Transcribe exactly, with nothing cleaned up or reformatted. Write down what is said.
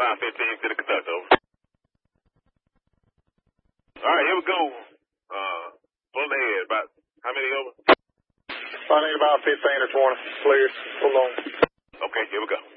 five fifteen to the conductor, over. All right, here we go. Uh, pull ahead. About how many over? I need about fifteen or twenty. Clear. Pull on. Okay, here we go.